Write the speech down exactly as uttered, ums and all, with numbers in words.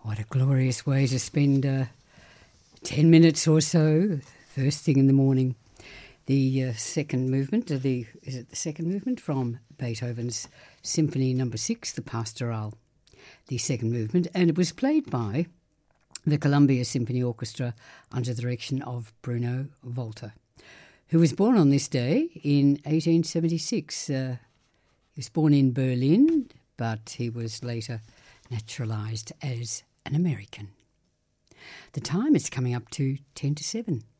What a glorious way to spend uh, ten minutes or so, first thing in the morning. The uh, second movement, uh, the is it the second movement from Beethoven's Symphony Number Six, the Pastoral, the second movement, and it was played by the Columbia Symphony Orchestra under the direction of Bruno Walter, who was born on this day in eighteen seventy-six. Uh, he was born in Berlin, but he was later naturalised as an American. The time is coming up to ten to seven.